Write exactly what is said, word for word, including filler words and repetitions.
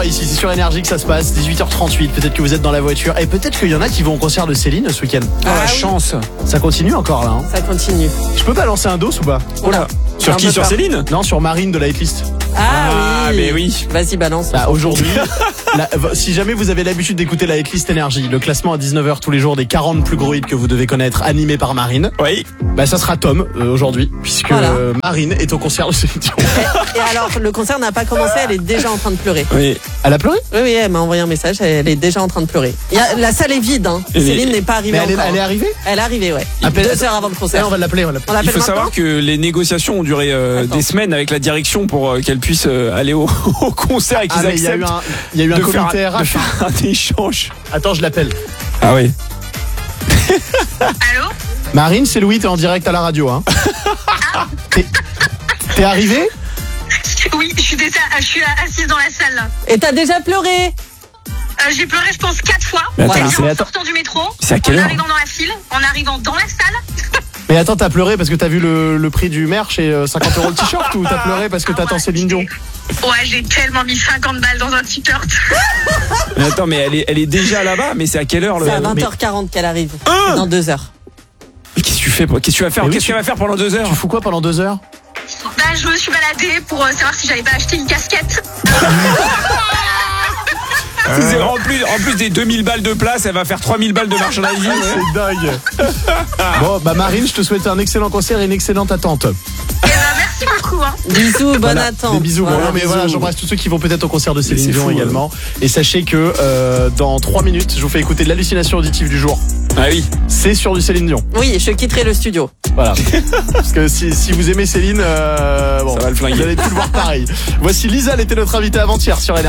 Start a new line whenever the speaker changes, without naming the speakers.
Ici, c'est sur Énergie que ça se passe, dix-huit heures trente-huit. Peut-être que vous êtes dans la voiture et peut-être qu'il y en a qui vont au concert de Céline ce week-end.
Oh,
Ah
la
oui.
chance.
Ça continue encore là. Hein.
Ça continue.
Je peux pas lancer un dos ou pas?
Oh là. Sur
Un
qui?
peu
Sur
peur.
Céline?
Non, sur Marine de la hitlist.
Ah,
Ah,
oui.
mais oui.
Vas-y, balance.
Bah, aujourd'hui, la- si jamais vous avez l'habitude d'écouter la hitlist Énergie, le classement à dix-neuf heures tous les jours des quarante plus gros hits que vous devez connaître, animé par Marine,
Oui.
bah ça sera Tom euh, aujourd'hui, puisque
Voilà.
euh, Marine est au concert de Céline Dion.
Et, et alors, le concert n'a pas commencé, elle est déjà en train de pleurer.
Oui.
Elle a pleuré?
Oui, oui, elle m'a envoyé un message, elle est déjà en train de pleurer. Il y a, la salle est vide, hein.
Elle est-
Céline n'est pas arrivée
Mais elle est,
encore.
elle est arrivée?
Elle est arrivée, ouais.
Appelle-
Deux heures avant le
Eh,
concert.
on va l'appeler, on va l'appeler.
On l'appelle
Il faut
maintenant
savoir que les négociations ont duré euh,
Attends.
des semaines avec la direction pour euh, qu'elle puisse euh, aller au, au concert et qu'ils
Ah, mais il y a eu
acceptent
un, il y a eu un
de, faire,
comité
de
R H.
faire un échange.
Attends, je l'appelle.
Ah oui.
Allô?
Marine, c'est Louis, t'es en direct à la radio, hein. T'es, t'es arrivé?
Oui, je suis, déjà, je suis assise dans la salle là.
Et t'as déjà pleuré?
Euh, j'ai pleuré je pense quatre fois.
Mais attends,
C'est-à-dire
mais c'est-
en
attends.
sortant du métro,
C'est à quelle
en
heure?
arrivant dans la file, en arrivant dans la salle.
Mais attends, t'as pleuré parce que t'as vu le, le prix du merch et euh, cinquante euros le t-shirt ou t'as pleuré parce que
Ah
t'attends
ouais,
Céline Dion?
Ouais, j'ai tellement mis cinquante balles dans un t-shirt.
Mais attends, mais elle est, elle est déjà là-bas, mais c'est à quelle heure le...
C'est à
mais-
vingt heures quarante qu'elle arrive.
Hein
Dans deux heures.
Mais qu'est-ce que tu fais? Qu'est-ce que tu vas faire?
Mais oui,
Qu'est-ce
tu-
qu'elle va faire pendant deux heures?
Tu fous quoi pendant deux heures?
Bah, je me suis baladée pour euh, savoir si j'avais pas acheté une casquette.
C'est- En plus, en plus des deux mille balles de place, elle va faire trois mille balles de marchandising.
C'est dingue. Bon, bah Marine, je te souhaite un excellent concert et une excellente attente.
Et bah, merci beaucoup. Hein.
Bisous, bonne
Voilà,
attente.
Des bisous.
Voilà,
Bon, non, mais
bisous.
voilà, j'embrasse tous ceux qui vont peut-être au concert de Céline
c'est
Dion
fou,
également. Et sachez que euh, dans trois minutes, je vous fais écouter de l'hallucination auditive du jour.
Ah oui.
C'est sur du Céline Dion.
Oui, je quitterai le studio.
Voilà. Parce que si, si vous aimez Céline, euh, bon,
Ça va le flinguer.
vous allez plus le voir pareil. Voici Lisa, elle était notre invitée avant-hier sur Énergie.